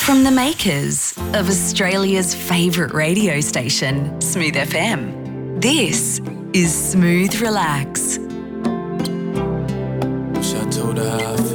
From the makers of Australia's favourite radio station, Smooth FM, this is Smooth Relax. Wish I told her how I feel.